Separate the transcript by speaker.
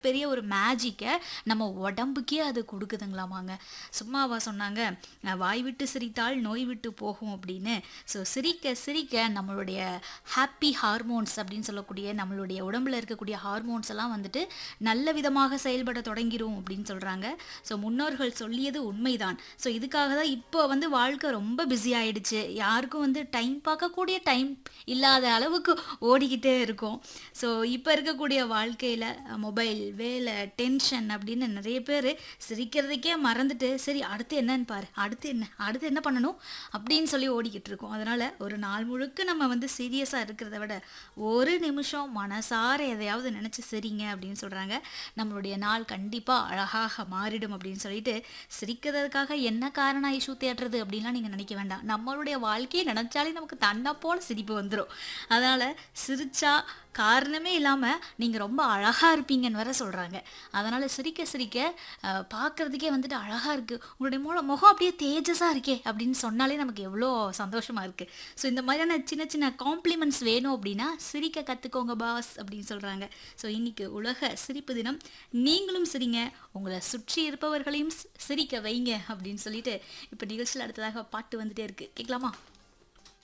Speaker 1: பெரிய ஒரு மேஜிக்க நம்ம உடம்புக்கே அது குடுக்குதுங்களாமாங்க. சும்மாவா சொன்னாங்க? "வாய் விட்டு சிரித்தால் நோய் விட்டு போகும்" அப்படின்னு. ஸோ சிரிக்க சிரிக்க நம்மளுடைய ஹாப்பி ஹார்மோன்ஸ் அப்படின்னு சொல்லக்கூடிய நம்மளுடைய உடம்புல இருக்கக்கூடிய ஹார்மோன்ஸ் எல்லாம் வந்துட்டு நல்ல விதமாக செயல்பட தொடங்கிரும் அப்படின்னு சொல்றாங்க. ஸோ முன்னோர்கள் சொல்லியது உண்மைதான். ஸோ இதுக்காக தான் இப்போ வந்து வாழ்க்கை ரொம்ப பிஸி ஆயிடுச்சு. யாருக்கும் வந்து டைம் பார்க்கக்கூடிய டைம் இல்லாத அளவுக்கு ஓடிக்கிட்டே இருக்கோம். ஸோ இப்போ இருக்கக்கூடிய வாழ்க்கையில மொபைல், வேலை, டென்ஷன் அப்படின்னு நிறைய பேரு சிரிக்கிறதுக்கே மறந்துட்டு, சரி அடுத்து என்னன்னு பாரு, அடுத்து என்ன? அடுத்து என்ன பண்ணணும்? அப்படின்னு சொல்லி ஓடிக்கிட்டு இருக்கோம். அதனால ஒரு நாள் முழுக்க நம்ம வந்து சீரியஸா இருக்கிறத விட, ஒரு நிமிஷம் மனசார எதையாவது நினைச்சு சிரிங்க அப்படின்னு சொல்றாங்க. நம்மளுடைய நாள் கண்டிப்பா அழகாக மாறிடும் அப்படின்னு சொல்லிட்டு, சிரிக்கிறதுக்காக என்ன காரணம் இஷ்யூ தேடுறது அப்படின்லாம் நீங்க நினைக்க வேண்டாம். நம்மளுடைய வாழ்க்கையை நினைச்சாலே நமக்கு தன்னை போல சிரிப்பு வந்துரும். அதனால சிரிச்சா காரணமே இல்லாம நீங்க ரொம்ப அழகா இருப்பீங்கன்னு வேற சொல்றாங்க. அதனால சிரிக்க சிரிக்க பார்க்கறதுக்கே வந்துட்டு அழகா இருக்கு. உங்களுடைய முகம் அப்படியே தேஜஸா இருக்கே அப்படின்னு சொன்னாலே நமக்கு எவ்வளோ சந்தோஷமா இருக்கு. ஸோ இந்த மாதிரியான சின்ன சின்ன காம்ப்ளிமெண்ட்ஸ் வேணும் அப்படின்னா சிரிக்க கத்துக்கோங்க பாஸ் அப்படின்னு சொல்றாங்க. ஸோ இன்னைக்கு உலக சிரிப்பு தினம். நீங்களும் சிரிங்க, உங்களை சுற்றி இருப்பவர்களையும் சிரிக்க வைங்க அப்படின்னு சொல்லிட்டு இப்போ நிகழ்ச்சியில் அடுத்ததாக பாட்டு வந்துட்டே இருக்கு. கேட்கலாமா?